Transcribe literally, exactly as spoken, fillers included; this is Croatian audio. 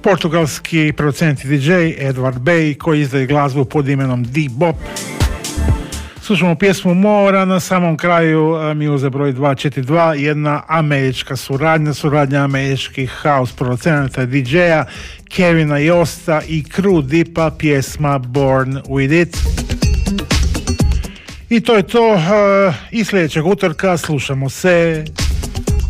portugalski producent i di džej Edward Bey koji izdaje glazbu pod imenom D-Bop. Slušamo pjesmu Mora, na samom kraju Muse broj dva četiri dva, jedna američka suradnja, suradnja američkih house producenata i di džeja Kevina Josta i Crew Dipa, pjesma Born With It. I to je to, i sljedećeg utorka slušamo se.